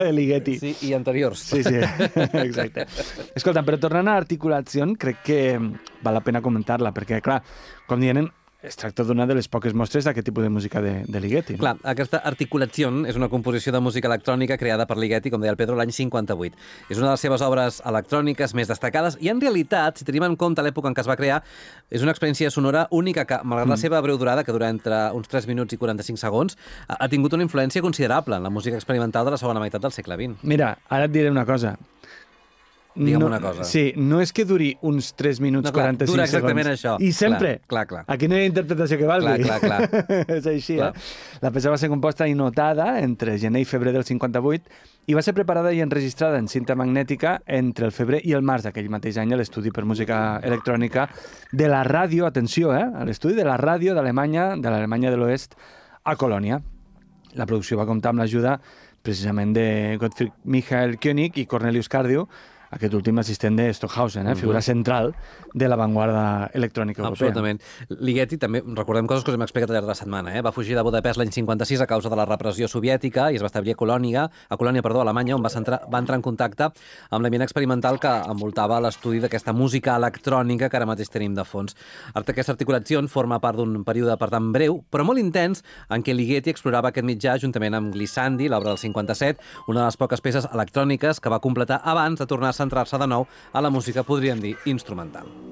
Ligeti. Sí, i anteriors. Sí, exacte. Escolta, però tornant a Articulació, crec que val la pena comentar-la, perquè, clar, com diuen, es tracta d'una de les poques mostres d'aquest tipus de música de Ligeti. Clar, aquesta Articulació és una composició de música electrònica creada per Ligeti, com deia el Pedro, l'any 58. És una de les seves obres electròniques més destacades i, en realitat, si tenim en compte l'època en què es va crear, és una experiència sonora única que, malgrat la seva breu durada, que dura entre uns 3 minuts i 45 segons, ha tingut una influència considerable en la música experimental de la segona meitat del segle XX. Mira, ara et diré una cosa. Digue'm una cosa. Sí, no és que duri uns 3 minuts 45 segons. Dura exactament això. I sempre. Clar. Aquí no hi ha interpretació que valgui. Clar. És així, La peça va ser composta i notada entre gener i febrer del 58 i va ser preparada i enregistrada en cinta magnètica entre el febrer i el març d'aquell mateix any a l'estudi per música electrònica de la ràdio, atenció, a l'estudi de la ràdio d'Alemanya, de l'Alemanya de l'Oest, a Colònia. La producció va comptar amb l'ajuda precisament de Gottfried Michael Koenig i Cornelius Cardew, aquest últim assistent de Stockhausen, figura central de l'avantguarda electrònica europea. Absolutament. Ligeti, també, recordem coses que us hem explicat al llarg de la setmana, va fugir de Budapest l'any 56 a causa de la repressió soviètica i es va establir a Colònia, Alemanya, on va entrar en contacte amb l'ambient experimental que envoltava l'estudi d'aquesta música electrònica que ara mateix tenim de fons. Aquesta articulació forma part d'un període, per tant, breu, però molt intens, en què Ligeti explorava aquest mitjà juntament amb Glissandi, l'obra del 57, una de les poques peces electròniques que va completar abans de tornar a centrar-se de nou a la música, podríem dir, instrumental.